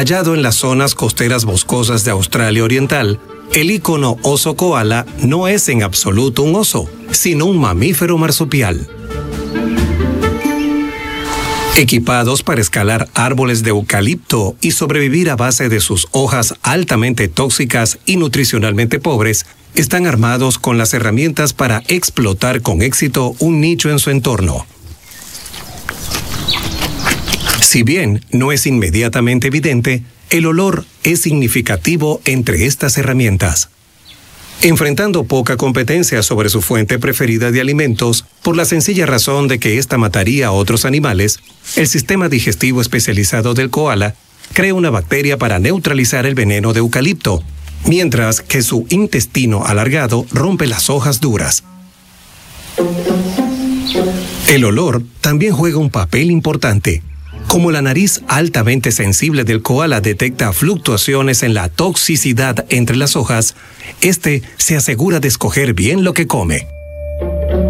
Hallado en las zonas costeras boscosas de Australia Oriental, el ícono oso koala no es en absoluto un oso, sino un mamífero marsupial. Equipados para escalar árboles de eucalipto y sobrevivir a base de sus hojas altamente tóxicas y nutricionalmente pobres, están armados con las herramientas para explotar con éxito un nicho en su entorno. Si bien no es inmediatamente evidente, el olor es significativo entre estas herramientas. Enfrentando poca competencia sobre su fuente preferida de alimentos, por la sencilla razón de que ésta mataría a otros animales, el sistema digestivo especializado del koala crea una bacteria para neutralizar el veneno de eucalipto, mientras que su intestino alargado rompe las hojas duras. El olor también juega un papel importante. Como la nariz altamente sensible del koala detecta fluctuaciones en la toxicidad entre las hojas, este se asegura de escoger bien lo que come.